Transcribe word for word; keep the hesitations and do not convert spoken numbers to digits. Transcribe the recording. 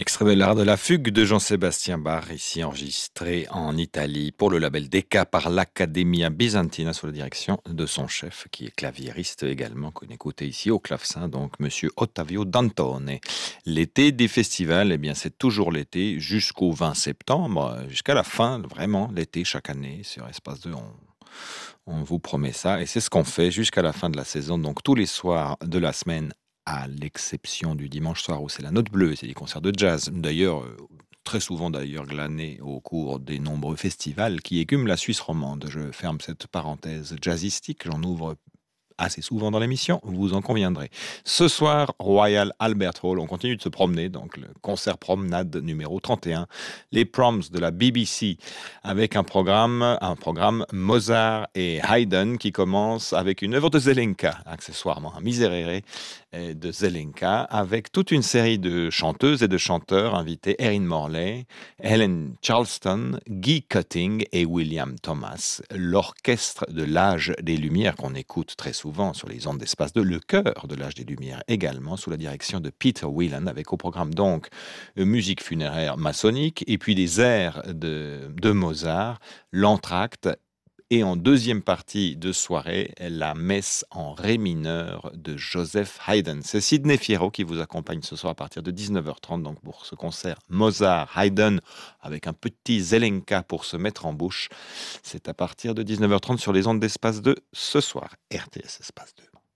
Extrait de l'art de la fugue de Jean-Sébastien Bach, ici enregistré en Italie pour le label Decca par l'Accademia Bisantina sous la direction de son chef qui est claviériste également, qu'on écoutait ici au clavecin, donc monsieur Ottavio Dantone. L'été des festivals, eh bien c'est toujours l'été jusqu'au vingt septembre, jusqu'à la fin, vraiment l'été chaque année sur Espace deux. On, on vous promet ça et c'est ce qu'on fait jusqu'à la fin de la saison, donc tous les soirs de la semaine à l'exception du dimanche soir où c'est la note bleue, c'est des concerts de jazz. D'ailleurs, euh, très souvent d'ailleurs glanés au cours des nombreux festivals qui écument la Suisse romande. Je ferme cette parenthèse jazzistique, j'en ouvre assez souvent dans l'émission, vous en conviendrez. Ce soir, Royal Albert Hall, on continue de se promener, donc le concert promenade numéro trente et un, les proms de la B B C, avec un programme, un programme Mozart et Haydn qui commence avec une œuvre de Zelenka, accessoirement un miserere de Zelenka, avec toute une série de chanteuses et de chanteurs invités, Erin Morley, Helen Charleston, Guy Cutting et William Thomas, l'orchestre de l'âge des Lumières qu'on écoute très souvent souvent sur les ondes d'Espace deux, le chœur de l'âge des Lumières également, sous la direction de Peter Whelan, avec au programme donc musique funéraire maçonnique, et puis des airs de, de Mozart, l'entracte, et en deuxième partie de soirée, la messe en ré mineur de Joseph Haydn. C'est Sidney Fierro qui vous accompagne ce soir à partir de dix-neuf heures trente, donc pour ce concert Mozart-Haydn, avec un petit Zelenka pour se mettre en bouche. C'est à partir de dix-neuf heures trente sur les ondes d'Espace deux ce soir, R T S Espace deux.